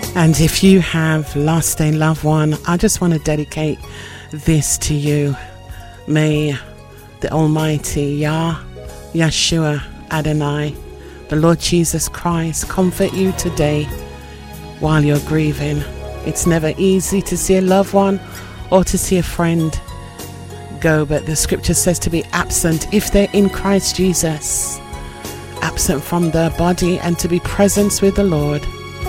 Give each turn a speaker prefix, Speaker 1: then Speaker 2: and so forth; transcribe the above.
Speaker 1: And if you have lost a loved one, I just want to dedicate this to you. May the Almighty Yeshua Adonai, the Lord Jesus Christ, comfort you today while you're grieving. It's never easy to see a loved one or to see a friend go, but the scripture says to be absent if they're in Christ Jesus, absent from their body, and to be present with the Lord.